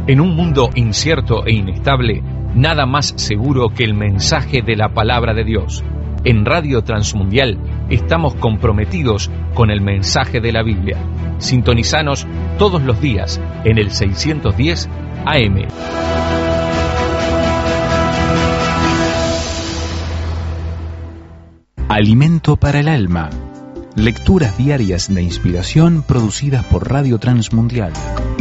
En un mundo incierto e inestable, nada más seguro que el mensaje de la palabra de Dios. En Radio Transmundial estamos comprometidos con el mensaje de la Biblia. Sintonizanos todos los días en el 610 AM. Alimento para el alma. Lecturas diarias de inspiración producidas por Radio Transmundial.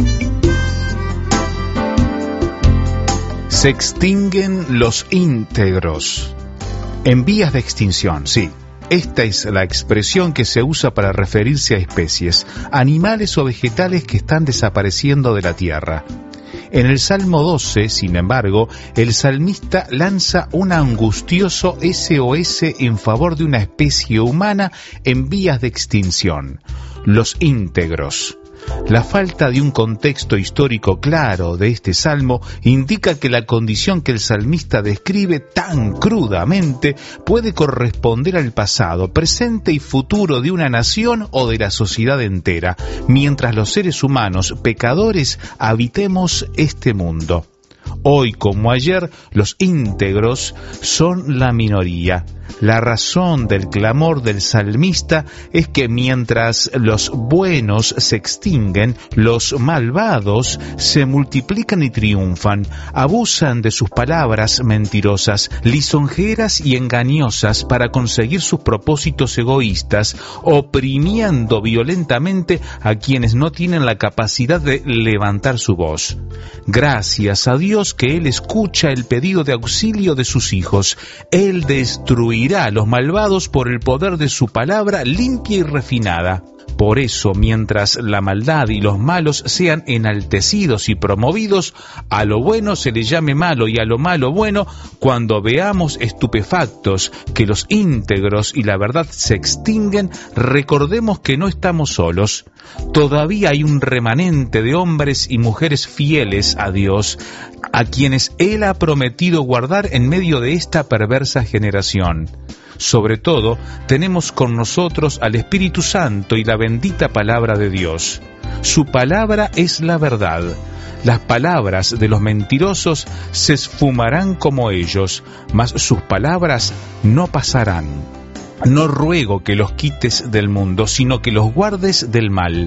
Se extinguen los íntegros. En vías de extinción, sí. Esta es la expresión que se usa para referirse a especies, animales o vegetales que están desapareciendo de la tierra. En el Salmo 12, sin embargo, el salmista lanza un angustioso SOS en favor de una especie humana en vías de extinción: los íntegros. La falta de un contexto histórico claro de este salmo indica que la condición que el salmista describe tan crudamente puede corresponder al pasado, presente y futuro de una nación o de la sociedad entera, mientras los seres humanos pecadores habitemos este mundo. Hoy como ayer, los íntegros son la minoría. La razón del clamor del salmista es que mientras los buenos se extinguen, los malvados se multiplican y triunfan, abusan de sus palabras mentirosas, lisonjeras y engañosas para conseguir sus propósitos egoístas, oprimiendo violentamente a quienes no tienen la capacidad de levantar su voz. Gracias a Dios que Él escucha el pedido de auxilio de sus hijos. Él destruirá a los malvados por el poder de su palabra limpia y refinada. Por eso, mientras la maldad y los malos sean enaltecidos y promovidos, a lo bueno se le llame malo y a lo malo bueno. Cuando veamos estupefactos que los íntegros y la verdad se extinguen, recordemos que no estamos solos. Todavía hay un remanente de hombres y mujeres fieles a Dios, a quienes Él ha prometido guardar en medio de esta perversa generación. Sobre todo, tenemos con nosotros al Espíritu Santo y la bendita palabra de Dios. Su palabra es la verdad. Las palabras de los mentirosos se esfumarán como ellos, mas sus palabras no pasarán. No ruego que los quites del mundo, sino que los guardes del mal.